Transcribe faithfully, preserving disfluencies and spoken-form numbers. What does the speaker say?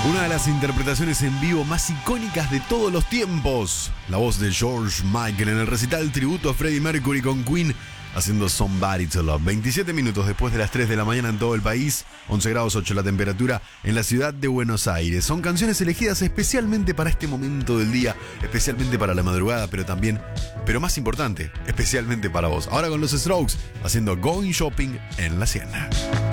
Una de las interpretaciones en vivo más icónicas de todos los tiempos. La voz de George Michael en el recital tributo a Freddie Mercury con Queen haciendo Somebody to Love. veintisiete minutos después de las tres de la mañana en todo el país, once grados ocho la temperatura en la ciudad de Buenos Aires. Son canciones elegidas especialmente para este momento del día, especialmente para la madrugada, pero también, pero más importante, especialmente para vos. Ahora con los Strokes haciendo Going Shopping en la Siena.